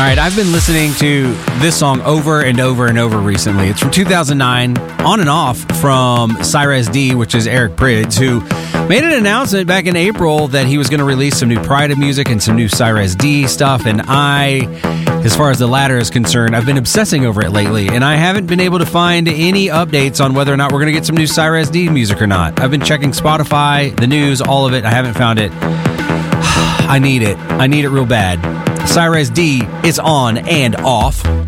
right, I've been listening to this song over and over and over recently. It's from 2009, on and off, from Cyrez D, which is Eric Prydz, who made an announcement back in April that he was going to release some new Pride of music and some new Cyrez D stuff, and as far as the latter is concerned, I've been obsessing over it lately, and I haven't been able to find any updates on whether or not we're going to get some new Cyrez D music or not. I've been checking Spotify, the news, all of it. I haven't found it. I need it. I need it real bad. Cyrez D is on and off.